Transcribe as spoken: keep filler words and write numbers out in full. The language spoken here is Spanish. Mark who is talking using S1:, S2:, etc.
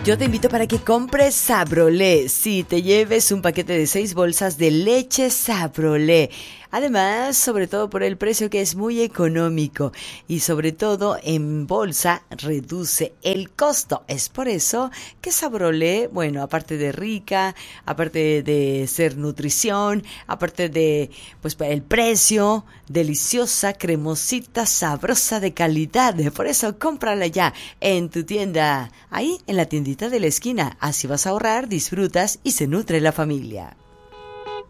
S1: Yo te invito para que compres Sabrolé. Sí, te lleves un paquete de seis bolsas de leche Sabrolé. Además, sobre todo por el precio que es muy económico y sobre todo en bolsa reduce el costo. Es por eso que Sabrolé, bueno, aparte de rica, aparte de ser nutrición, aparte de pues el precio, deliciosa, cremosita, sabrosa, de calidad. Por eso cómprala ya en tu tienda, ahí en la tiendita de la esquina. Así vas a ahorrar, disfrutas y se nutre la familia.